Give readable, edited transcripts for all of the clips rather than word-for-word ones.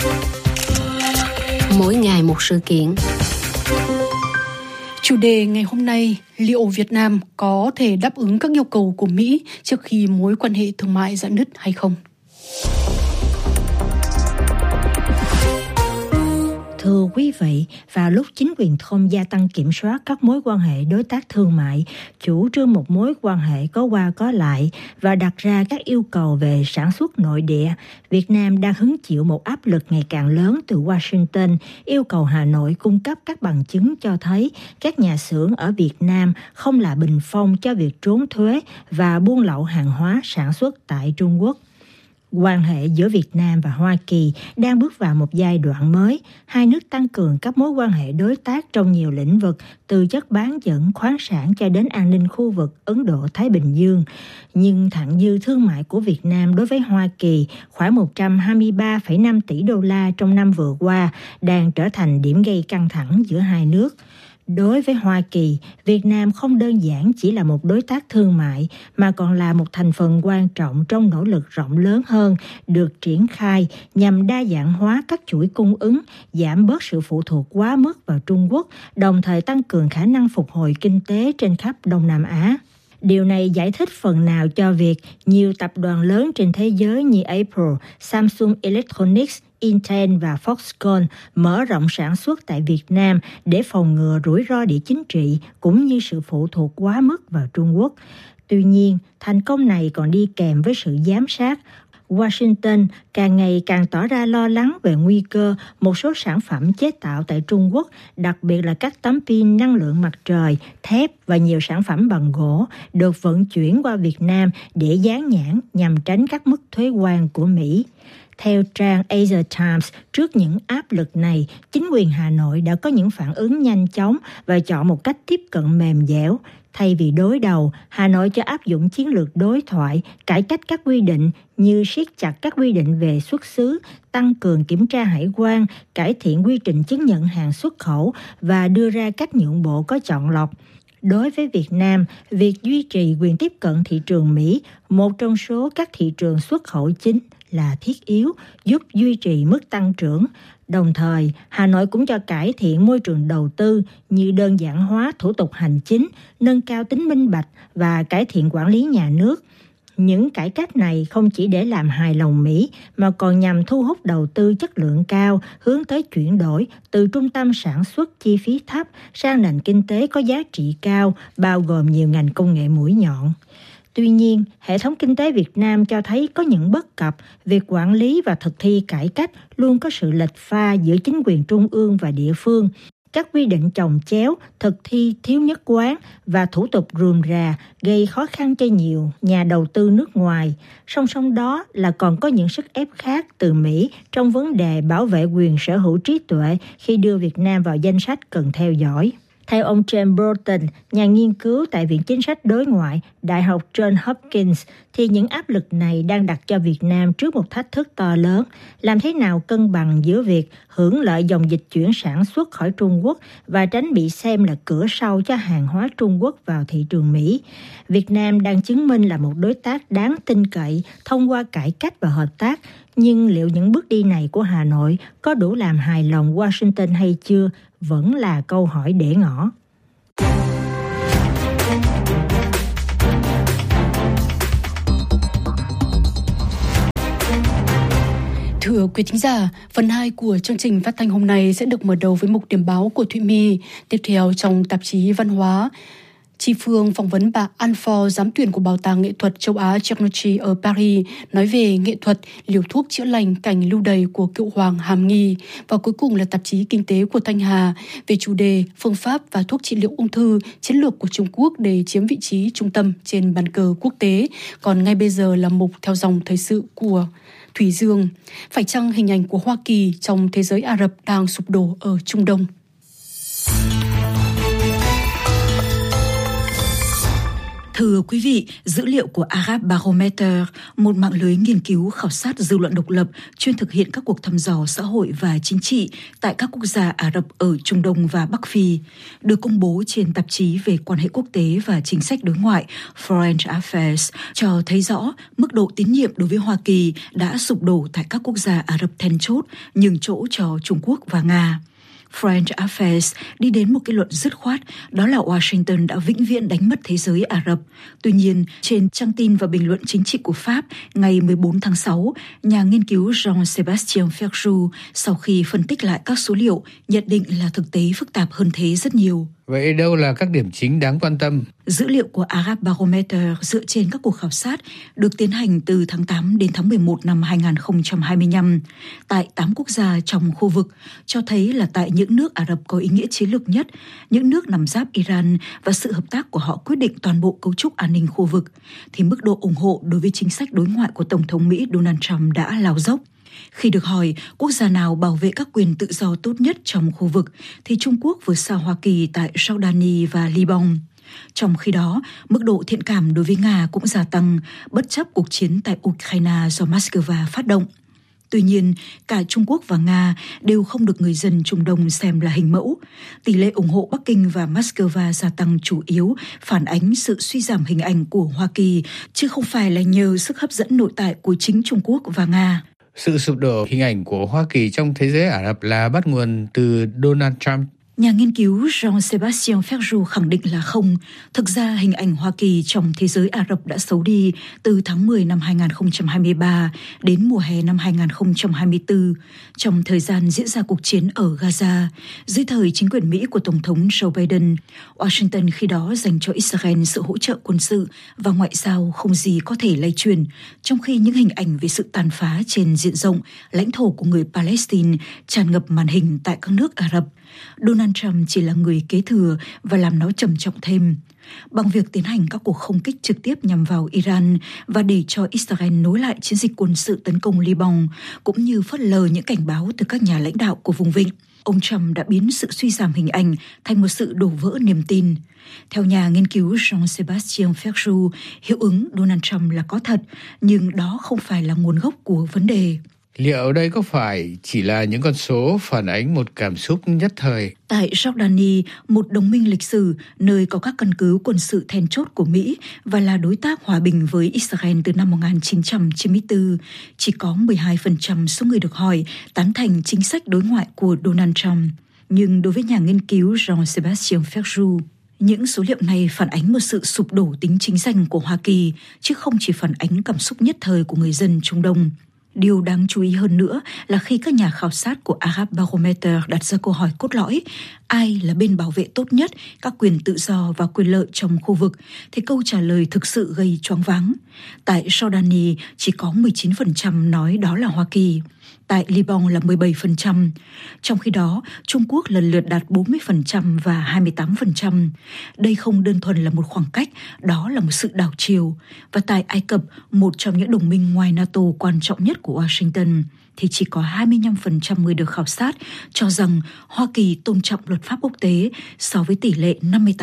Mỗi ngày một sự kiện. Chủ đề ngày hôm nay, liệu Việt Nam có thể đáp ứng các yêu cầu của Mỹ trước khi mối quan hệ thương mại rạn nứt hay không? Thưa quý vị, vào lúc chính quyền Trump gia tăng kiểm soát các mối quan hệ đối tác thương mại, chủ trương một mối quan hệ có qua có lại và đặt ra các yêu cầu về sản xuất nội địa, Việt Nam đang hứng chịu một áp lực ngày càng lớn từ Washington, yêu cầu Hà Nội cung cấp các bằng chứng cho thấy các nhà xưởng ở Việt Nam không là bình phong cho việc trốn thuế và buôn lậu hàng hóa sản xuất tại Trung Quốc. Quan hệ giữa Việt Nam và Hoa Kỳ đang bước vào một giai đoạn mới. Hai nước tăng cường các mối quan hệ đối tác trong nhiều lĩnh vực, từ chất bán dẫn, khoáng sản cho đến an ninh khu vực Ấn Độ-Thái Bình Dương. Nhưng thặng dư thương mại của Việt Nam đối với Hoa Kỳ khoảng 123,5 tỷ đô la trong năm vừa qua đang trở thành điểm gây căng thẳng giữa hai nước. Đối với Hoa Kỳ, Việt Nam không đơn giản chỉ là một đối tác thương mại mà còn là một thành phần quan trọng trong nỗ lực rộng lớn hơn được triển khai nhằm đa dạng hóa các chuỗi cung ứng, giảm bớt sự phụ thuộc quá mức vào Trung Quốc, đồng thời tăng cường khả năng phục hồi kinh tế trên khắp Đông Nam Á. Điều này giải thích phần nào cho việc nhiều tập đoàn lớn trên thế giới như Apple, Samsung Electronics, Intel và Foxconn mở rộng sản xuất tại Việt Nam để phòng ngừa rủi ro địa chính trị cũng như sự phụ thuộc quá mức vào Trung Quốc. Tuy nhiên, thành công này còn đi kèm với sự giám sát. Washington càng ngày càng tỏ ra lo lắng về nguy cơ một số sản phẩm chế tạo tại Trung Quốc, đặc biệt là các tấm pin năng lượng mặt trời, thép và nhiều sản phẩm bằng gỗ được vận chuyển qua Việt Nam để dán nhãn nhằm tránh các mức thuế quan của Mỹ. Theo trang Asia Times, trước những áp lực này, chính quyền Hà Nội đã có những phản ứng nhanh chóng và chọn một cách tiếp cận mềm dẻo. Thay vì đối đầu, Hà Nội cho áp dụng chiến lược đối thoại, cải cách các quy định như siết chặt các quy định về xuất xứ, tăng cường kiểm tra hải quan, cải thiện quy trình chứng nhận hàng xuất khẩu và đưa ra các nhượng bộ có chọn lọc. Đối với Việt Nam, việc duy trì quyền tiếp cận thị trường Mỹ, một trong số các thị trường xuất khẩu chính, là thiết yếu, giúp duy trì mức tăng trưởng. Đồng thời, Hà Nội cũng cho cải thiện môi trường đầu tư như đơn giản hóa thủ tục hành chính, nâng cao tính minh bạch và cải thiện quản lý nhà nước. Những cải cách này không chỉ để làm hài lòng Mỹ mà còn nhằm thu hút đầu tư chất lượng cao, hướng tới chuyển đổi từ trung tâm sản xuất chi phí thấp sang nền kinh tế có giá trị cao, bao gồm nhiều ngành công nghệ mũi nhọn. Tuy nhiên, hệ thống kinh tế Việt Nam cho thấy có những bất cập, việc quản lý và thực thi cải cách luôn có sự lệch pha giữa chính quyền trung ương và địa phương. Các quy định chồng chéo, thực thi thiếu nhất quán và thủ tục rườm rà gây khó khăn cho nhiều nhà đầu tư nước ngoài. Song song đó là còn có những sức ép khác từ Mỹ trong vấn đề bảo vệ quyền sở hữu trí tuệ khi đưa Việt Nam vào danh sách cần theo dõi. Theo ông James Broughton, nhà nghiên cứu tại Viện Chính sách Đối ngoại, Đại học Johns Hopkins, thì những áp lực này đang đặt cho Việt Nam trước một thách thức to lớn. Làm thế nào cân bằng giữa việc hưởng lợi dòng dịch chuyển sản xuất khỏi Trung Quốc và tránh bị xem là cửa sau cho hàng hóa Trung Quốc vào thị trường Mỹ? Việt Nam đang chứng minh là một đối tác đáng tin cậy thông qua cải cách và hợp tác. Nhưng liệu những bước đi này của Hà Nội có đủ làm hài lòng Washington hay chưa vẫn là câu hỏi để ngỏ. Thưa quý thính giả, phần 2 của chương trình phát thanh hôm nay sẽ được mở đầu với mục điểm báo của Thụy My. Tiếp theo trong tạp chí Văn hóa, Chi Phương phỏng vấn bà An Phò, giám tuyển của Bảo tàng Nghệ thuật châu Á Technology ở Paris, nói về nghệ thuật, liều thuốc chữa lành cảnh lưu đày của cựu hoàng Hàm Nghi. Và cuối cùng là tạp chí Kinh tế của Thanh Hà về chủ đề phương pháp và thuốc trị liệu ung thư, chiến lược của Trung Quốc để chiếm vị trí trung tâm trên bàn cờ quốc tế. Còn ngay bây giờ là mục theo dòng thời sự của Thủy Dương. Phải chăng hình ảnh của Hoa Kỳ trong thế giới Ả Rập đang sụp đổ ở Trung Đông? Thưa quý vị, dữ liệu của Arab Barometer, một mạng lưới nghiên cứu khảo sát dư luận độc lập chuyên thực hiện các cuộc thăm dò xã hội và chính trị tại các quốc gia Ả Rập ở Trung Đông và Bắc Phi, được công bố trên tạp chí về quan hệ quốc tế và chính sách đối ngoại Foreign Affairs, cho thấy rõ mức độ tín nhiệm đối với Hoa Kỳ đã sụp đổ tại các quốc gia Ả Rập then chốt, nhường chỗ cho Trung Quốc và Nga. Foreign Affairs đi đến một kết luận dứt khoát, đó là Washington đã vĩnh viễn đánh mất thế giới Ả Rập. Tuy nhiên, trên trang tin và bình luận chính trị của Pháp, ngày 14 tháng 6, nhà nghiên cứu Jean-Sébastien Ferjou, sau khi phân tích lại các số liệu, nhận định là thực tế phức tạp hơn thế rất nhiều. Vậy đâu là các điểm chính đáng quan tâm? Dữ liệu của Arab Barometer dựa trên các cuộc khảo sát được tiến hành từ tháng 8 đến tháng 11 năm 2025 tại 8 quốc gia trong khu vực, cho thấy là tại những nước Ả Rập có ý nghĩa chiến lược nhất, những nước nằm giáp Iran và sự hợp tác của họ quyết định toàn bộ cấu trúc an ninh khu vực, thì mức độ ủng hộ đối với chính sách đối ngoại của Tổng thống Mỹ Donald Trump đã lao dốc. Khi được hỏi quốc gia nào bảo vệ các quyền tự do tốt nhất trong khu vực, thì Trung Quốc vượt xa Hoa Kỳ tại Jordani và Liban. Trong khi đó, mức độ thiện cảm đối với Nga cũng gia tăng, bất chấp cuộc chiến tại Ukraine do Moscow phát động. Tuy nhiên, cả Trung Quốc và Nga đều không được người dân Trung Đông xem là hình mẫu. Tỷ lệ ủng hộ Bắc Kinh và Moscow gia tăng chủ yếu phản ánh sự suy giảm hình ảnh của Hoa Kỳ, chứ không phải là nhờ sức hấp dẫn nội tại của chính Trung Quốc và Nga. Sự sụp đổ hình ảnh của Hoa Kỳ trong thế giới Ả Rập là bắt nguồn từ Donald Trump. Nhà nghiên cứu Jean-Sébastien Ferjou khẳng định là không. Thực ra hình ảnh Hoa Kỳ trong thế giới Ả Rập đã xấu đi từ tháng 10 năm 2023 đến mùa hè năm 2024, trong thời gian diễn ra cuộc chiến ở Gaza. Dưới thời chính quyền Mỹ của Tổng thống Joe Biden, Washington khi đó dành cho Israel sự hỗ trợ quân sự và ngoại giao không gì có thể lay truyền, trong khi những hình ảnh về sự tàn phá trên diện rộng lãnh thổ của người Palestine tràn ngập màn hình tại các nước Ả Rập. Donald Trump chỉ là người kế thừa và làm nó trầm trọng thêm. Bằng việc tiến hành các cuộc không kích trực tiếp nhằm vào Iran và để cho Israel nối lại chiến dịch quân sự tấn công Liban, cũng như phớt lờ những cảnh báo từ các nhà lãnh đạo của vùng vịnh, ông Trump đã biến sự suy giảm hình ảnh thành một sự đổ vỡ niềm tin. Theo nhà nghiên cứu Jean-Sébastien Ferjou, hiệu ứng Donald Trump là có thật, nhưng đó không phải là nguồn gốc của vấn đề. Liệu đây có phải chỉ là những con số phản ánh một cảm xúc nhất thời? Tại Jordani, một đồng minh lịch sử, nơi có các căn cứ quân sự then chốt của Mỹ và là đối tác hòa bình với Israel từ năm 1994, chỉ có 12% số người được hỏi tán thành chính sách đối ngoại của Donald Trump. Nhưng đối với nhà nghiên cứu Jean-Sébastien Ferjou, những số liệu này phản ánh một sự sụp đổ tính chính danh của Hoa Kỳ, chứ không chỉ phản ánh cảm xúc nhất thời của người dân Trung Đông. Điều đáng chú ý hơn nữa là khi các nhà khảo sát của Arab Barometer đặt ra câu hỏi cốt lõi, ai là bên bảo vệ tốt nhất các quyền tự do và quyền lợi trong khu vực, thì câu trả lời thực sự gây choáng váng. Tại Jordani chỉ có 19% nói đó là Hoa Kỳ. Tại Liban là 17%. Trong khi đó, Trung Quốc lần lượt đạt 40% và 28%. Đây không đơn thuần là một khoảng cách, đó là một sự đảo chiều. Và tại Ai Cập, một trong những đồng minh ngoài NATO quan trọng nhất của Washington, thì chỉ có 25% người được khảo sát cho rằng Hoa Kỳ tôn trọng luật pháp quốc tế so với tỷ lệ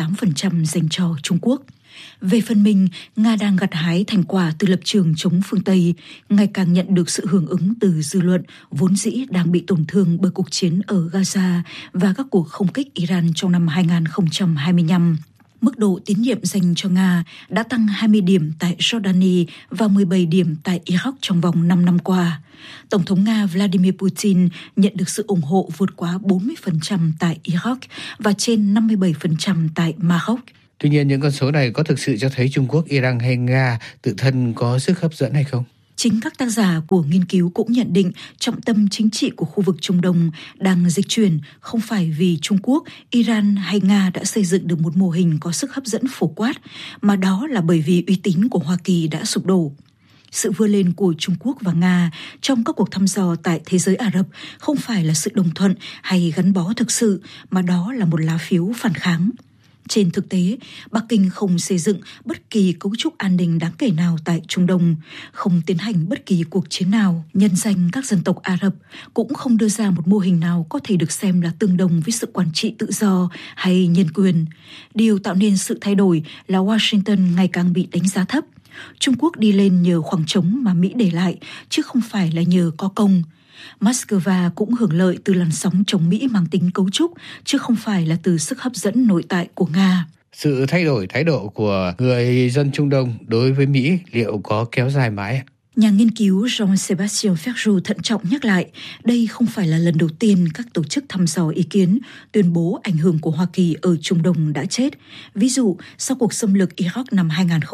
58% dành cho Trung Quốc. Về phần mình, Nga đang gặt hái thành quả từ lập trường chống phương Tây, ngày càng nhận được sự hưởng ứng từ dư luận vốn dĩ đang bị tổn thương bởi cuộc chiến ở Gaza và các cuộc không kích Iran trong năm 2025. Mức độ tín nhiệm dành cho Nga đã tăng 20 điểm tại Jordani và 17 điểm tại Iraq trong vòng 5 năm qua. Tổng thống Nga Vladimir Putin nhận được sự ủng hộ vượt quá 40% tại Iraq và trên 57% tại Maroc. Tuy nhiên, những con số này có thực sự cho thấy Trung Quốc, Iran hay Nga tự thân có sức hấp dẫn hay không? Chính các tác giả của nghiên cứu cũng nhận định trọng tâm chính trị của khu vực Trung Đông đang dịch chuyển không phải vì Trung Quốc, Iran hay Nga đã xây dựng được một mô hình có sức hấp dẫn phổ quát, mà đó là bởi vì uy tín của Hoa Kỳ đã sụp đổ. Sự vươn lên của Trung Quốc và Nga trong các cuộc thăm dò tại thế giới Ả Rập không phải là sự đồng thuận hay gắn bó thực sự, mà đó là một lá phiếu phản kháng. Trên thực tế, Bắc Kinh không xây dựng bất kỳ cấu trúc an ninh đáng kể nào tại Trung Đông, không tiến hành bất kỳ cuộc chiến nào nhân danh các dân tộc Ả Rập, cũng không đưa ra một mô hình nào có thể được xem là tương đồng với sự quản trị tự do hay nhân quyền. Điều tạo nên sự thay đổi là Washington ngày càng bị đánh giá thấp. Trung Quốc đi lên nhờ khoảng trống mà Mỹ để lại, chứ không phải là nhờ có công. Moscow cũng hưởng lợi từ làn sóng chống Mỹ mang tính cấu trúc, chứ không phải là từ sức hấp dẫn nội tại của Nga. Sự thay đổi thái độ của người dân Trung Đông đối với Mỹ liệu có kéo dài mãi? Nhà nghiên cứu Jean-Sébastien Ferjou thận trọng nhắc lại, đây không phải là lần đầu tiên các tổ chức thăm dò ý kiến tuyên bố ảnh hưởng của Hoa Kỳ ở Trung Đông đã chết. Ví dụ, sau cuộc xâm lược Iraq năm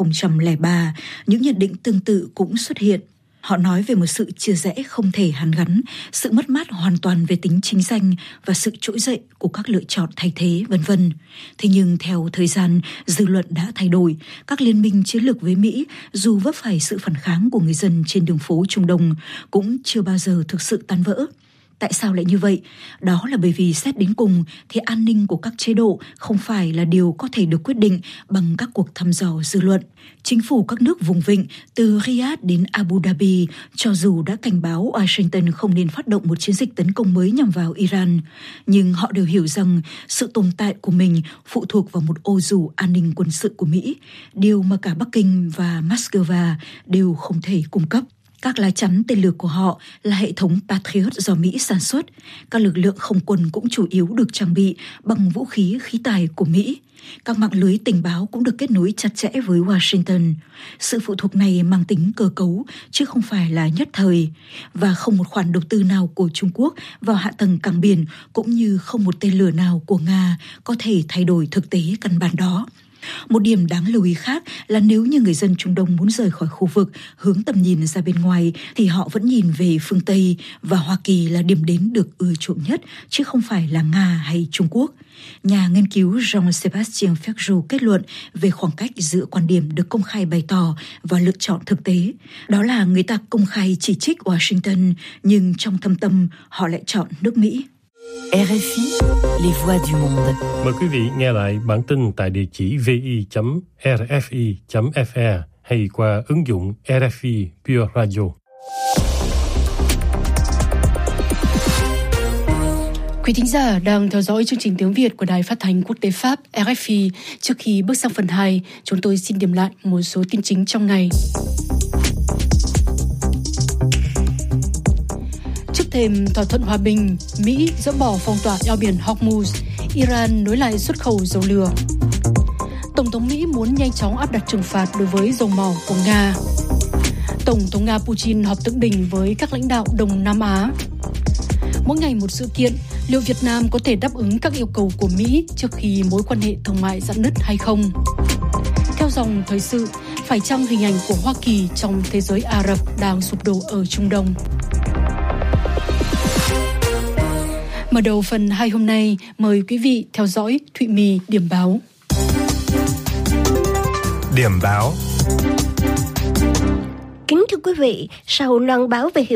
2003, những nhận định tương tự cũng xuất hiện. Họ nói về một sự chia rẽ không thể hàn gắn, sự mất mát hoàn toàn về tính chính danh và sự trỗi dậy của các lựa chọn thay thế, v.v. Thế nhưng theo thời gian, dư luận đã thay đổi. Các liên minh chiến lược với Mỹ, dù vấp phải sự phản kháng của người dân trên đường phố Trung Đông, cũng chưa bao giờ thực sự tan vỡ. Tại sao lại như vậy? Đó là bởi vì xét đến cùng thì an ninh của các chế độ không phải là điều có thể được quyết định bằng các cuộc thăm dò dư luận. Chính phủ các nước vùng vịnh từ Riyadh đến Abu Dhabi cho dù đã cảnh báo Washington không nên phát động một chiến dịch tấn công mới nhằm vào Iran, nhưng họ đều hiểu rằng sự tồn tại của mình phụ thuộc vào một ô dù an ninh quân sự của Mỹ, điều mà cả Bắc Kinh và Moscow đều không thể cung cấp. Các lá chắn tên lửa của họ là hệ thống Patriot do Mỹ sản xuất. Các lực lượng không quân cũng chủ yếu được trang bị bằng vũ khí khí tài của Mỹ. Các mạng lưới tình báo cũng được kết nối chặt chẽ với Washington. Sự phụ thuộc này mang tính cơ cấu, chứ không phải là nhất thời. Và không một khoản đầu tư nào của Trung Quốc vào hạ tầng cảng biển, cũng như không một tên lửa nào của Nga có thể thay đổi thực tế căn bản đó. Một điểm đáng lưu ý khác là nếu như người dân Trung Đông muốn rời khỏi khu vực, hướng tầm nhìn ra bên ngoài, thì họ vẫn nhìn về phương Tây, và Hoa Kỳ là điểm đến được ưa chuộng nhất, chứ không phải là Nga hay Trung Quốc. Nhà nghiên cứu Jean-Sébastien Ferjou kết luận về khoảng cách giữa quan điểm được công khai bày tỏ và lựa chọn thực tế. Đó là người ta công khai chỉ trích Washington, nhưng trong thâm tâm họ lại chọn nước Mỹ. RFI, les voix du monde. Mời quý vị nghe lại bản tin tại địa chỉ vi.rfi.fr hay qua ứng dụng RFI Pure Radio. Quý thính giả đang theo dõi chương trình tiếng Việt của Đài Phát thanh Quốc tế Pháp RFI. Trước khi bước sang phần 2, chúng tôi xin điểm lại một số tin chính trong ngày. Trước thềm thỏa thuận hòa bình, Mỹ dỡ bỏ phong tỏa eo biển Hormuz, Iran nối lại xuất khẩu dầu lửa. Tổng thống Mỹ muốn nhanh chóng áp đặt trừng phạt đối với dầu mỏ của Nga. Tổng thống Nga Putin họp thượng đỉnh với các lãnh đạo Đông Nam Á. Mỗi ngày một sự kiện, liệu Việt Nam có thể đáp ứng các yêu cầu của Mỹ trước khi mối quan hệ thương mại rạn nứt hay không? Theo dòng thời sự, phải chăng hình ảnh của Hoa Kỳ trong thế giới Ả Rập đang sụp đổ ở Trung Đông? Mở đầu phần 2 hôm nay, mời quý vị theo dõi Thụy My điểm báo. Điểm báo. Kính thưa quý vị, sau loan báo về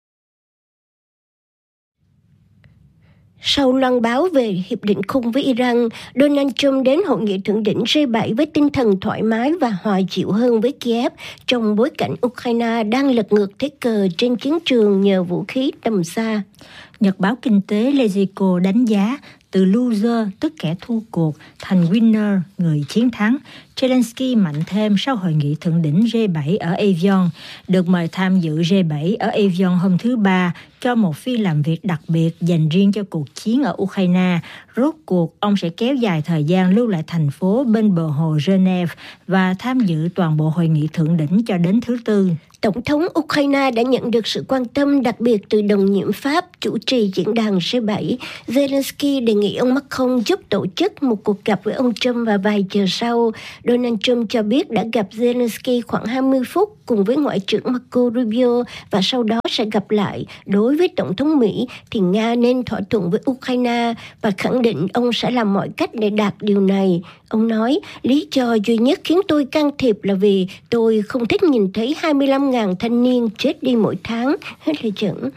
hiệp định khung với Iran, Donald Trump đến hội nghị thượng đỉnh G7 với tinh thần thoải mái và hòa dịu hơn với Kiev trong bối cảnh Ukraine đang lật ngược thế cờ trên chiến trường nhờ vũ khí tầm xa. Nhật báo kinh tế Lezico đánh giá từ loser, tức kẻ thua cuộc, thành winner, người chiến thắng. Zelensky mạnh thêm sau hội nghị thượng đỉnh G7 ở Evian, được mời tham dự G7 ở Evian hôm thứ Ba cho một phiên làm việc đặc biệt dành riêng cho cuộc chiến ở Ukraine. Rốt cuộc, ông sẽ kéo dài thời gian lưu lại thành phố bên bờ hồ Geneva và tham dự toàn bộ hội nghị thượng đỉnh cho đến thứ Tư. Tổng thống Ukraine đã nhận được sự quan tâm đặc biệt từ đồng nhiệm Pháp chủ trì diễn đàn G7. Zelensky đề nghị ông Macron giúp tổ chức một cuộc gặp với ông Trump và vài giờ sau, Donald Trump cho biết đã gặp Zelensky khoảng 20 phút cùng với Ngoại trưởng Marco Rubio và sau đó sẽ gặp lại. Đối với Tổng thống Mỹ thì Nga nên thỏa thuận với Ukraine và khẳng định ông sẽ làm mọi cách để đạt điều này. Ông nói, lý do duy nhất khiến tôi can thiệp là vì tôi không thích nhìn thấy 25.000 thanh niên chết đi mỗi tháng. Hết lời dẫn.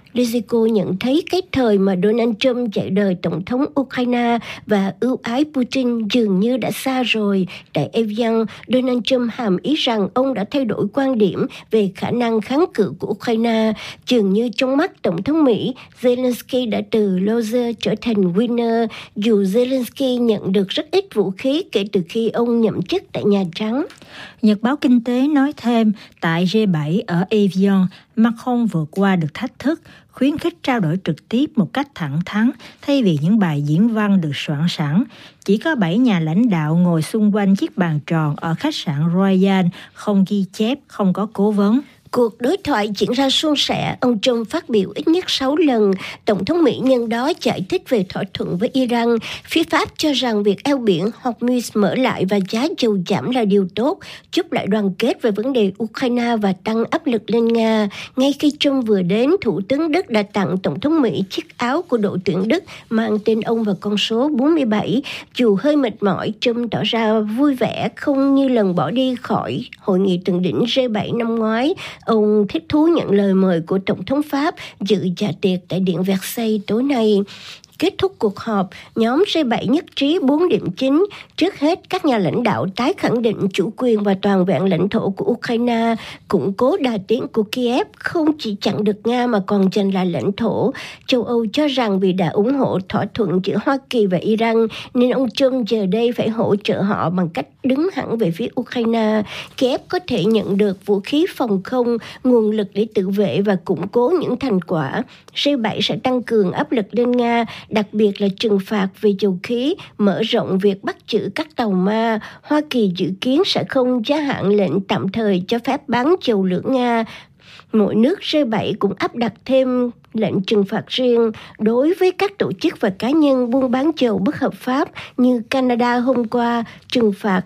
Politico nhận thấy cái thời mà Donald Trump chạy đời tổng thống Ukraine và ưu ái Putin dường như đã xa rồi. Tại Evian, Donald Trump hàm ý rằng ông đã thay đổi quan điểm về khả năng kháng cự của Ukraine. Dường như trong mắt Tổng thống Mỹ, Zelensky đã từ loser trở thành winner, dù Zelensky nhận được rất ít vũ khí kể từ khi ông nhậm chức tại Nhà Trắng. Nhật báo Kinh tế nói thêm, tại G7 ở Evian, Macron vượt qua được thách thức, khuyến khích trao đổi trực tiếp một cách thẳng thắn thay vì những bài diễn văn được soạn sẵn. Chỉ có 7 nhà lãnh đạo ngồi xung quanh chiếc bàn tròn ở khách sạn Royal, không ghi chép, không có cố vấn. Cuộc đối thoại diễn ra suôn sẻ, ông Trump phát biểu ít nhất 6 lần. Tổng thống Mỹ nhân đó giải thích về thỏa thuận với Iran. Phía Pháp cho rằng việc eo biển Hormuz mở lại và giá dầu giảm là điều tốt, giúp lại đoàn kết về vấn đề Ukraine và tăng áp lực lên Nga. Ngay khi Trump vừa đến, Thủ tướng Đức đã tặng Tổng thống Mỹ chiếc áo của đội tuyển Đức mang tên ông và con số 47. Dù hơi mệt mỏi, Trump tỏ ra vui vẻ, không như lần bỏ đi khỏi hội nghị thượng đỉnh G7 năm ngoái. Ông thích thú nhận lời mời của Tổng thống Pháp dự dạ tiệc tại Điện Versailles tối nay. Kết thúc cuộc họp, nhóm G7 nhất trí 4 điểm chính. Trước hết, các nhà lãnh đạo tái khẳng định chủ quyền và toàn vẹn lãnh thổ của Ukraine, củng cố đà tiến của Kiev không chỉ chặn được Nga mà còn giành lại lãnh thổ. Châu Âu cho rằng vì đã ủng hộ thỏa thuận giữa Hoa Kỳ và Iran, nên ông Trump giờ đây phải hỗ trợ họ bằng cách đứng hẳn về phía Ukraine. Kiev có thể nhận được vũ khí phòng không, nguồn lực để tự vệ và củng cố những thành quả. G7 sẽ tăng cường áp lực lên Nga, đặc biệt là trừng phạt về dầu khí, mở rộng việc bắt giữ các tàu ma. Hoa Kỳ dự kiến sẽ không gia hạn lệnh tạm thời cho phép bán dầu lửa Nga. Mỗi nước G7 cũng áp đặt thêm lệnh trừng phạt riêng đối với các tổ chức và cá nhân buôn bán dầu bất hợp pháp, như Canada hôm qua trừng phạt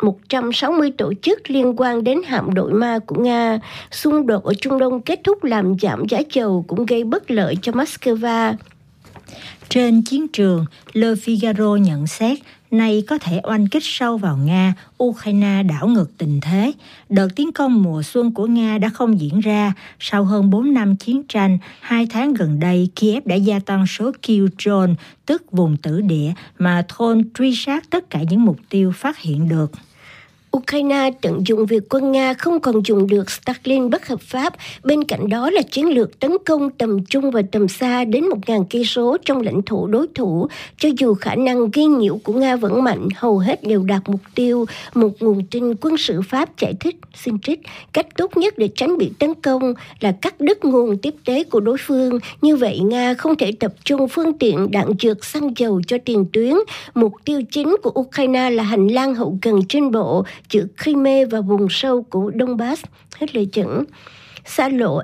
160 tổ chức liên quan đến hạm đội ma của Nga. Xung đột ở Trung Đông kết thúc làm giảm giá dầu cũng gây bất lợi cho Moscow. Trên chiến trường, Le Figaro nhận xét, nay có thể oanh kích sâu vào Nga, Ukraine đảo ngược tình thế. Đợt tiến công mùa xuân của Nga đã không diễn ra. Sau hơn 4 năm chiến tranh, 2 tháng gần đây, Kiev đã gia tăng số kill drone, tức vùng tử địa, mà drone truy sát tất cả những mục tiêu phát hiện được. Ukraine tận dụng việc quân Nga không còn dùng được Starlink bất hợp pháp. Bên cạnh đó là chiến lược tấn công tầm trung và tầm xa đến 1.000 cây số trong lãnh thổ đối thủ. Cho dù khả năng gây nhiễu của Nga vẫn mạnh, hầu hết đều đạt mục tiêu. Một nguồn tin quân sự Pháp giải thích, xin trích, cách tốt nhất để tránh bị tấn công là cắt đứt nguồn tiếp tế của đối phương. Như vậy, Nga không thể tập trung phương tiện đạn dược xăng dầu cho tiền tuyến. Mục tiêu chính của Ukraine là hành lang hậu cần trên bộ, giữa Crimea và vùng sâu của Donbass, hết lời dẫn. Xa lộ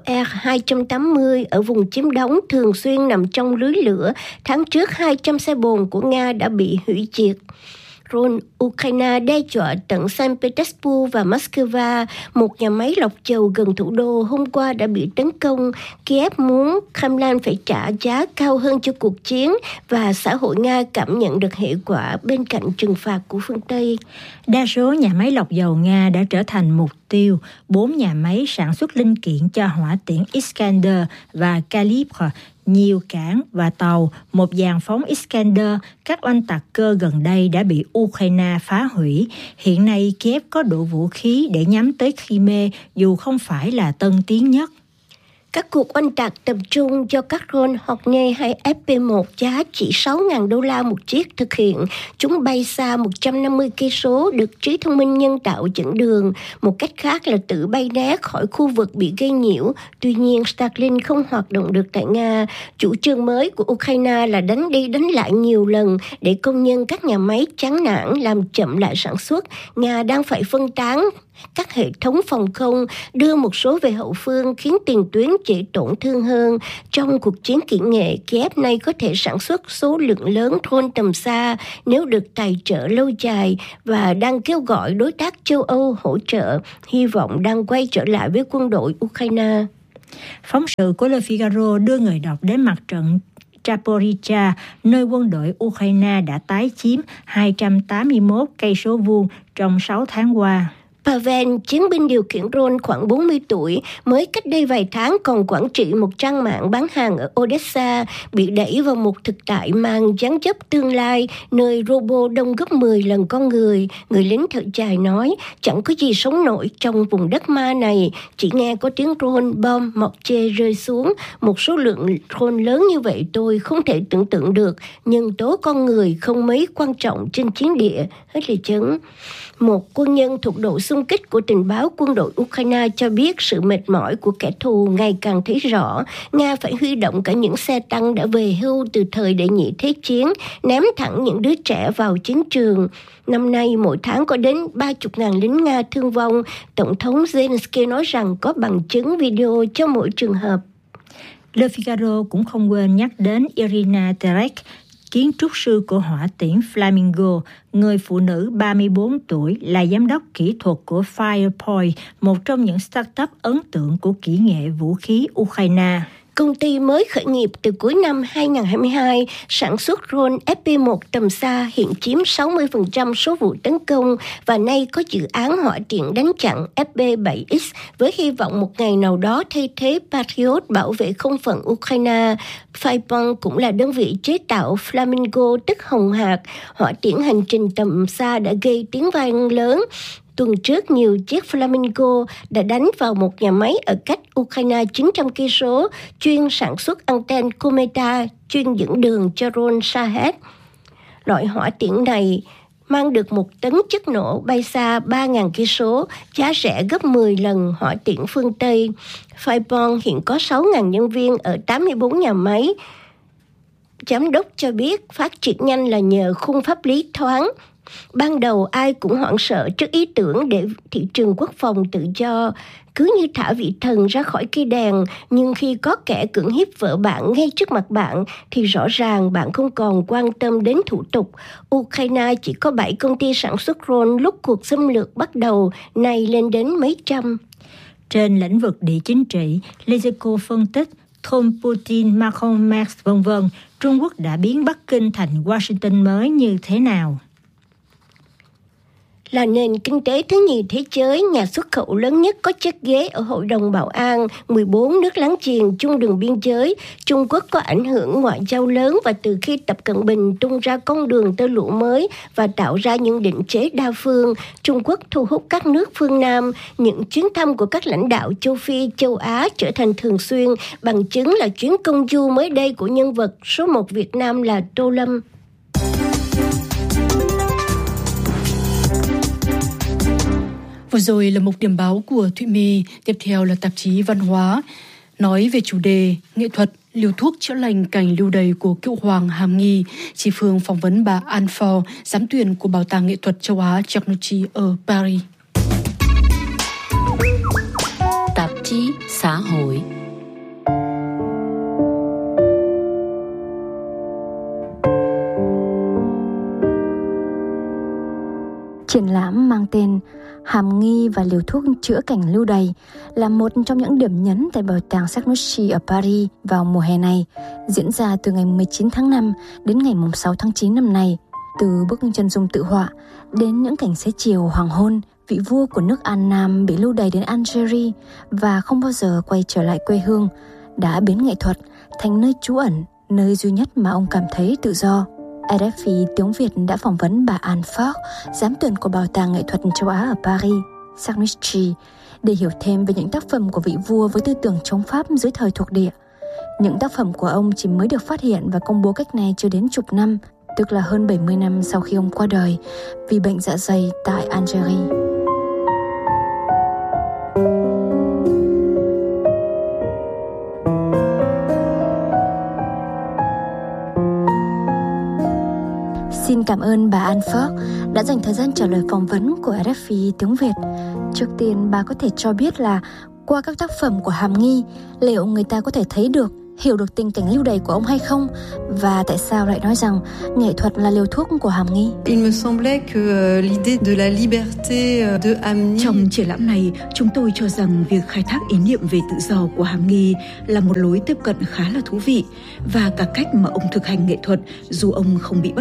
R-280 ở vùng chiếm đóng thường xuyên nằm trong lưới lửa. Tháng trước, 200 xe bồn của Nga đã bị hủy diệt. Drone Ukraine đe dọa tận Saint Petersburg và Moscow. Một nhà máy lọc dầu gần thủ đô hôm qua đã bị tấn công. Kiev muốn Kremlin phải trả giá cao hơn cho cuộc chiến và xã hội Nga cảm nhận được hệ quả bên cạnh trừng phạt của phương Tây. Đa số nhà máy lọc dầu Nga đã trở thành mục tiêu. 4 nhà máy sản xuất linh kiện cho hỏa tiễn Iskander và Calibre, nhiều cảng và tàu, một dàn phóng Iskander, các oanh tạc cơ gần đây đã bị Ukraine phá hủy. Hiện nay Kiev có đủ vũ khí để nhắm tới Crimea dù không phải là tân tiến nhất. Các cuộc oanh tạc tập trung do các drone Hornet hay FP1 giá chỉ $6.000 một chiếc thực hiện. Chúng bay xa 150 cây số, được trí thông minh nhân tạo dẫn đường. Một cách khác là tự bay né khỏi khu vực bị gây nhiễu. Tuy nhiên, Starlink không hoạt động được tại Nga. Chủ trương mới của Ukraine là đánh đi đánh lại nhiều lần để công nhân các nhà máy chán nản, làm chậm lại sản xuất. Nga đang phải phân tán các hệ thống phòng không, đưa một số về hậu phương, khiến tiền tuyến dễ tổn thương hơn. Trong cuộc chiến kỹ nghệ, Kiev nay có thể sản xuất số lượng lớn drone tầm xa nếu được tài trợ lâu dài và đang kêu gọi đối tác châu Âu hỗ trợ, hy vọng đang quay trở lại với quân đội Ukraine. Phóng sự của Le Figaro đưa người đọc đến mặt trận Zaporizhzhia, nơi quân đội Ukraine đã tái chiếm 281 cây số vuông trong 6 tháng qua. Pavel, chiến binh điều khiển drone khoảng 40 tuổi, mới cách đây vài tháng còn quản trị một trang mạng bán hàng ở Odessa, bị đẩy vào một thực tại mang dáng dấp tương lai, nơi robot đông gấp 10 lần con người. Người lính thở dài nói, chẳng có gì sống nổi trong vùng đất ma này, chỉ nghe có tiếng drone, bom, mortier rơi xuống. Một số lượng drone lớn như vậy tôi không thể tưởng tượng được, nhân tố con người không mấy quan trọng trên chiến địa. Hết lời chấn. Một quân nhân thuộc đội xung kích của tình báo quân đội Ukraine cho biết sự mệt mỏi của kẻ thù ngày càng thấy rõ. Nga phải huy động cả những xe tăng đã về hưu từ thời đệ nhị thế chiến, ném thẳng những đứa trẻ vào chiến trường. Năm nay, mỗi tháng có đến 30.000 lính Nga thương vong. Tổng thống Zelensky nói rằng có bằng chứng video cho mỗi trường hợp. Le Figaro cũng không quên nhắc đến Irina Terek, kiến trúc sư của hỏa tiễn Flamingo, người phụ nữ 34 tuổi là giám đốc kỹ thuật của Firepoint, một trong những start-up ấn tượng của kỹ nghệ vũ khí Ukraine. Công ty mới khởi nghiệp từ cuối năm 2022, sản xuất drone FP1 tầm xa hiện chiếm 60% số vụ tấn công và nay có dự án hỏa tiễn đánh chặn FP7X với hy vọng một ngày nào đó thay thế Patriot bảo vệ không phận Ukraine. Firepoint cũng là đơn vị chế tạo Flamingo tức hồng hạc, hỏa tiễn hành trình tầm xa đã gây tiếng vang lớn. Tuần trước, nhiều chiếc Flamingo đã đánh vào một nhà máy ở cách Ukraine 900 km, chuyên sản xuất anten Cometa, chuyên dẫn đường cho drone Shahed. Loại hỏa tiễn này mang được 1 tấn chất nổ, bay xa 3.000 km, giá rẻ gấp 10 lần hỏa tiễn phương Tây. Firepoint hiện có 6.000 nhân viên ở 84 nhà máy. Giám đốc cho biết phát triển nhanh là nhờ khung pháp lý thoáng. Ban đầu ai cũng hoảng sợ trước ý tưởng để thị trường quốc phòng tự do, cứ như thả vị thần ra khỏi cây đèn, nhưng khi có kẻ cưỡng hiếp vợ bạn ngay trước mặt bạn thì rõ ràng bạn không còn quan tâm đến thủ tục. Ukraine chỉ có 7 công ty sản xuất drone lúc cuộc xâm lược bắt đầu, nay lên đến mấy trăm. Trên lĩnh vực địa chính trị, Lezeco phân tích Trump, Putin, Macron, Merz, v.v. Trung Quốc đã biến Bắc Kinh thành Washington mới như thế nào? Là nền kinh tế thứ nhì thế giới, nhà xuất khẩu lớn nhất có chiếc ghế ở Hội đồng Bảo an, 14 nước láng giềng chung đường biên giới, Trung Quốc có ảnh hưởng ngoại giao lớn và từ khi Tập Cận Bình tung ra con đường tơ lụa mới và tạo ra những định chế đa phương, Trung Quốc thu hút các nước phương Nam. Những chuyến thăm của các lãnh đạo châu Phi, châu Á trở thành thường xuyên, bằng chứng là chuyến công du mới đây của nhân vật số 1 Việt Nam là Tô Lâm. Vừa rồi là mục điểm báo của Thụy My, tiếp theo là tạp chí Văn hóa, nói về chủ đề nghệ thuật, liều thuốc chữa lành cảnh lưu đày của cựu hoàng Hàm Nghi. Chị Phương phỏng vấn bà Anne Ford, giám tuyển của Bảo tàng Nghệ thuật châu Á Carnegie ở Paris. Tạp chí xã hội. Triển lãm mang tên Hàm Nghi và liều thuốc chữa cảnh lưu đày là một trong những điểm nhấn tại Bảo tàng Carnegie ở Paris vào mùa hè này, diễn ra từ ngày 19 tháng 5 đến ngày 6 tháng 9 năm nay. Từ bức chân dung tự họa đến những cảnh xế chiều hoàng hôn, vị vua của nước An Nam bị lưu đày đến Algeria và không bao giờ quay trở lại quê hương, đã biến nghệ thuật thành nơi trú ẩn, nơi duy nhất mà ông cảm thấy tự do. RFI tiếng Việt đã phỏng vấn bà Anne Ford, giám tuyển của Bảo tàng Nghệ thuật châu Á ở Paris, Carnegie, để hiểu thêm về những tác phẩm của vị vua với tư tưởng chống Pháp dưới thời thuộc địa. Những tác phẩm của ông chỉ mới được phát hiện và công bố cách này chưa đến chục năm, tức là hơn 70 năm sau khi ông qua đời vì bệnh dạ dày tại Algeria. Xin cảm ơn bà Anne Ford đã dành thời gian trả lời phỏng vấn của RFI tiếng Việt. Trước tiên, bà có thể cho biết là qua các tác phẩm của Hàm Nghi, liệu người ta có thể thấy được, hiểu được tình cảnh lưu đày của ông hay không? Và tại sao lại nói rằng nghệ thuật là liều thuốc của Hàm Nghi? Trong triển lãm này, chúng tôi cho rằng việc khai thác ý niệm về tự do của Hàm Nghi là một lối tiếp cận khá là thú vị và cả cách mà ông thực hành nghệ thuật dù ông không bị bắt buộc.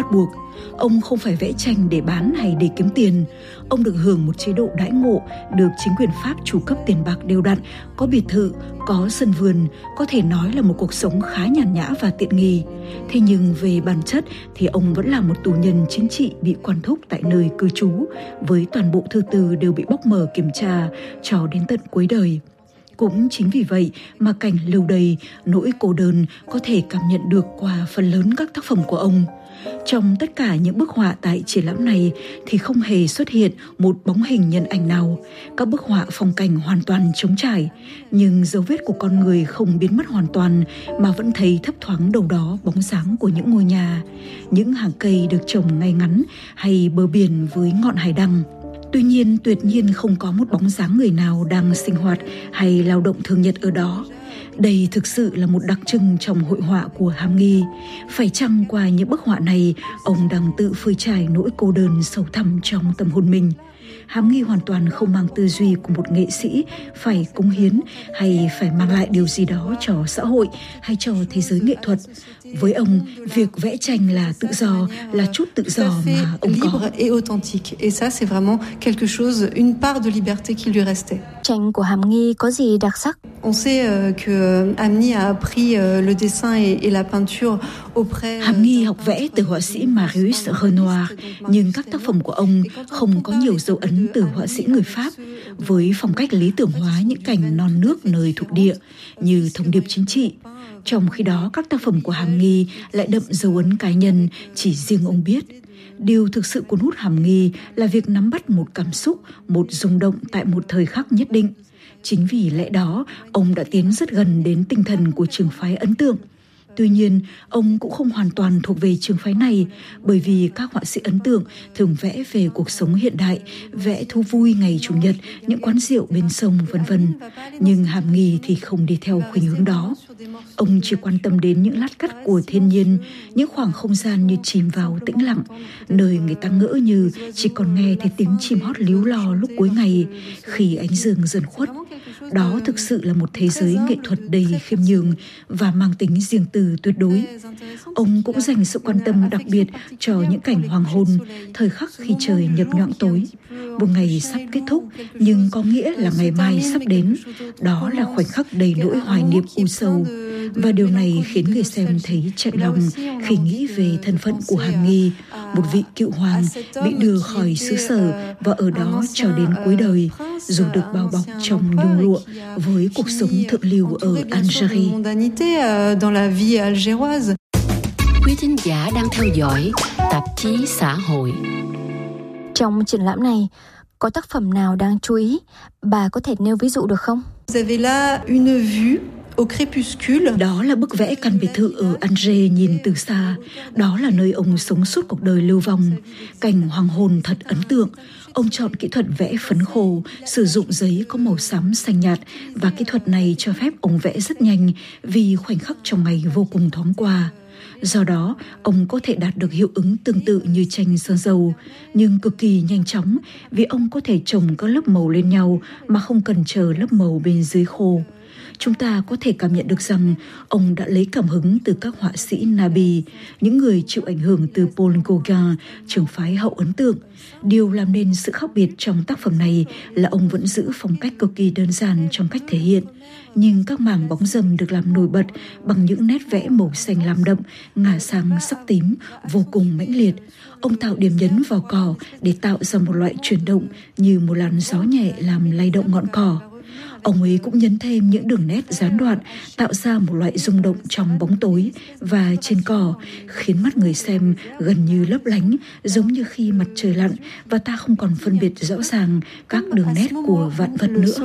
Ông không phải vẽ tranh để bán hay để kiếm tiền. Ông được hưởng một chế độ đãi ngộ, được chính quyền Pháp chu cấp tiền bạc đều đặn, có biệt thự, có sân vườn, có thể nói là một cuộc sống khá nhàn nhã và tiện nghi. Thế nhưng về bản chất thì ông vẫn là một tù nhân chính trị bị quản thúc tại nơi cư trú, với toàn bộ thư từ đều bị bóc mở kiểm tra cho đến tận cuối đời. Cũng chính vì vậy mà cảnh lưu đày, nỗi cô đơn có thể cảm nhận được qua phần lớn các tác phẩm của ông. Trong tất cả những bức họa tại triển lãm này thì không hề xuất hiện một bóng hình nhân ảnh nào. Các bức họa phong cảnh hoàn toàn trống trải, nhưng dấu vết của con người không biến mất hoàn toàn mà vẫn thấy thấp thoáng đâu đó bóng dáng của những ngôi nhà, những hàng cây được trồng ngay ngắn hay bờ biển với ngọn hải đăng. Tuy nhiên, tuyệt nhiên không có một bóng dáng người nào đang sinh hoạt hay lao động thường nhật ở đó. Đây thực sự là một đặc trưng trong hội họa của Hàm Nghi. Phải chăng qua những bức họa này, ông đang tự phơi trải nỗi cô đơn sâu thẳm trong tâm hồn mình? Hàm Nghi hoàn toàn không mang tư duy của một nghệ sĩ phải cống hiến hay phải mang lại điều gì đó cho xã hội hay cho thế giới nghệ thuật. Với ông, việc vẽ tranh là tự do, là chút tự do mà ông có. Et authentique. Et ça, c'est vraiment quelque chose, une part de liberté qui lui restait. Tranh của Hàm Nghi có gì đặc sắc? On sait que Hamni a appris le dessin et la peinture auprès. Hàm Nghi học vẽ từ họa sĩ Marius Renoir, nhưng các tác phẩm của ông không có nhiều dấu ấn từ họa sĩ người Pháp, với phong cách lý tưởng hóa những cảnh non nước nơi thuộc địa như thông điệp chính trị. Trong khi đó, các tác phẩm của Hàm Nghi lại đậm dấu ấn cá nhân chỉ riêng ông biết. Điều thực sự cuốn hút Hàm Nghi là việc nắm bắt một cảm xúc, một rung động tại một thời khắc nhất định. Chính vì lẽ đó, ông đã tiến rất gần đến tinh thần của trường phái ấn tượng. Tuy nhiên, ông cũng không hoàn toàn thuộc về trường phái này, bởi vì các họa sĩ ấn tượng thường vẽ về cuộc sống hiện đại, vẽ thú vui ngày Chủ nhật, những quán rượu bên sông, v.v. Nhưng Hàm Nghi thì không đi theo khuynh hướng đó. Ông chỉ quan tâm đến những lát cắt của thiên nhiên, những khoảng không gian như chìm vào tĩnh lặng, nơi người ta ngỡ như chỉ còn nghe thấy tiếng chim hót líu lo lúc cuối ngày, khi ánh dương dần khuất. Đó thực sự là một thế giới nghệ thuật đầy khiêm nhường và mang tính riêng tư tuyệt đối. Ông cũng dành sự quan tâm đặc biệt cho những cảnh hoàng hôn, thời khắc khi trời nhập nhoạng tối. Một ngày sắp kết thúc, nhưng có nghĩa là ngày mai sắp đến. Đó là khoảnh khắc đầy nỗi hoài niệm u sâu. Và điều này khiến người xem thấy chạnh lòng khi nghĩ về thân phận của Hàm Nghi, một vị cựu hoàng bị đưa khỏi xứ sở và ở đó cho đến cuối đời, dù được bao bọc trong nhung lụa với cuộc sống thượng lưu ở Algerie. Quý thính giả đang theo dõi tạp chí xã hội. Trong triển lãm này, có tác phẩm nào đáng chú ý? Bà có thể nêu ví dụ được không? Vous avez là une vue au crépuscule. Đó là bức vẽ căn biệt thự ở Alger nhìn từ xa. Đó là nơi ông sống suốt cuộc đời lưu vong. Cảnh hoàng hôn thật ấn tượng. Ông chọn kỹ thuật vẽ phấn khô, sử dụng giấy có màu xám xanh nhạt, và kỹ thuật này cho phép ông vẽ rất nhanh vì khoảnh khắc trong ngày vô cùng thoáng qua. Do đó, ông có thể đạt được hiệu ứng tương tự như tranh sơn dầu, nhưng cực kỳ nhanh chóng vì ông có thể chồng các lớp màu lên nhau mà không cần chờ lớp màu bên dưới khô. Chúng ta có thể cảm nhận được rằng ông đã lấy cảm hứng từ các họa sĩ Nabi, những người chịu ảnh hưởng từ Paul Gauguin, trường phái hậu ấn tượng. Điều làm nên sự khác biệt trong tác phẩm này là ông vẫn giữ phong cách cực kỳ đơn giản trong cách thể hiện, nhưng các mảng bóng râm được làm nổi bật bằng những nét vẽ màu xanh lam đậm, ngả sang sắc tím, vô cùng mãnh liệt. Ông tạo điểm nhấn vào cỏ để tạo ra một loại chuyển động như một làn gió nhẹ làm lay động ngọn cỏ. Ông ấy cũng nhấn thêm những đường nét gián đoạn, tạo ra một loại rung động trong bóng tối và trên cỏ, khiến mắt người xem gần như lấp lánh, giống như khi mặt trời lặn và ta không còn phân biệt rõ ràng các đường nét của vạn vật nữa.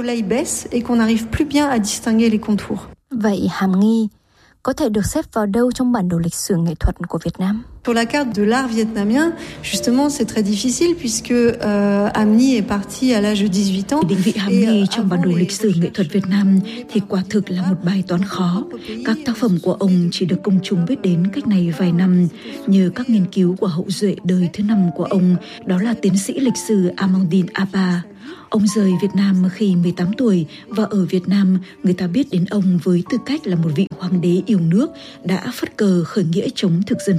Vậy Hàm Nghi có thể được xếp vào đâu trong bản đồ lịch sử nghệ thuật của Việt Nam? Sur la carte de l'art vietnamien, justement, c'est très difficile puisque Hamni est parti à l'âge de 18 ans. Định vị Hàm Nghi trong bản đồ lịch sử nghệ thuật Việt Nam thì quả thực là một bài toán khó. Các tác phẩm của ông chỉ được công chúng biết đến cách này vài năm nhờ các nghiên cứu của hậu duệ đời thứ 5 của ông, đó là tiến sĩ lịch sử Amandine Apa. Ông rời Việt Nam khi 18 tuổi và ở Việt Nam người ta biết đến ông với tư cách là một vị hoàng đế yêu nước đã phất cờ khởi nghĩa chống thực dân Pháp.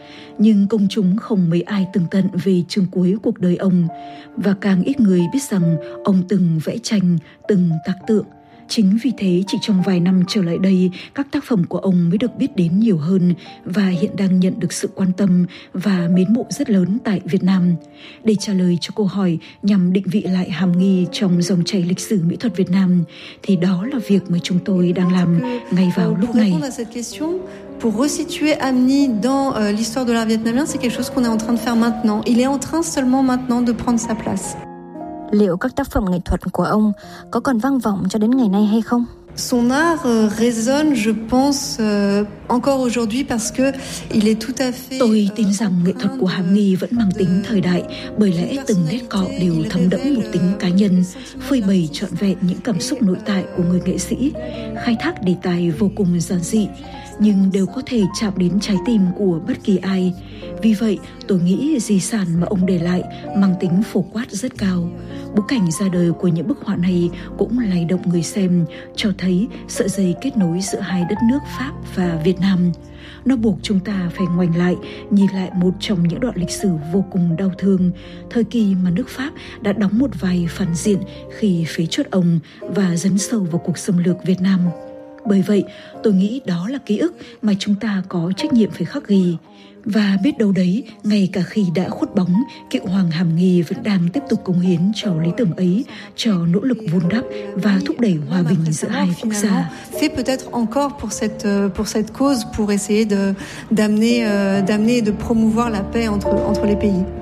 nhưng công chúng không mấy ai tường tận về chương cuối cuộc đời ông, và càng ít người biết rằng ông từng vẽ tranh, từng tác tượng. Chính vì thế, chỉ trong vài năm trở lại đây, các tác phẩm của ông mới được biết đến nhiều hơn và hiện đang nhận được sự quan tâm và mến mộ rất lớn tại Việt Nam. Để trả lời cho câu hỏi nhằm định vị lại Hàm Nghi trong dòng chảy lịch sử mỹ thuật Việt Nam, thì đó là việc mà chúng tôi đang làm ngay vào lúc này. Pour resituer Amni dans l'histoire de l'art vietnamien, c'est quelque chose qu'on est en train de faire maintenant. Il est en train seulement maintenant de prendre sa place. Liệu các tác phẩm nghệ thuật của ông có còn vang vọng cho đến ngày nay hay không? Son art résonne, je pense, encore aujourd'hui parce que il est tout à fait. Tôi tin rằng nghệ thuật của Hàm Nghi vẫn mang tính thời đại, bởi lẽ từng nét cọ đều thấm đẫm một tính cá nhân, phơi bày trọn vẹn những cảm xúc nội tại của người nghệ sĩ, khai thác đề tài vô cùng giản dị, nhưng đều có thể chạm đến trái tim của bất kỳ ai. Vì vậy, tôi nghĩ di sản mà ông để lại mang tính phổ quát rất cao. Bối cảnh ra đời của những bức họa này cũng lay động người xem, cho thấy sợi dây kết nối giữa hai đất nước Pháp và Việt Nam. Nó buộc chúng ta phải ngoảnh lại, nhìn lại một trong những đoạn lịch sử vô cùng đau thương, thời kỳ mà nước Pháp đã đóng một vai phản diện khi phế truất ông và dấn sâu vào cuộc xâm lược Việt Nam. Bởi vậy, tôi nghĩ đó là ký ức mà chúng ta có trách nhiệm phải khắc ghi. Và biết đâu đấy, ngay cả khi đã khuất bóng, cựu hoàng Hàm Nghi vẫn đang tiếp tục cống hiến cho lý tưởng ấy, cho nỗ lực vun đắp và thúc đẩy hòa bình giữa hai quốc gia. Fait peut-être encore pour cette cause, pour essayer d'amener et de promouvoir la paix entre les pays.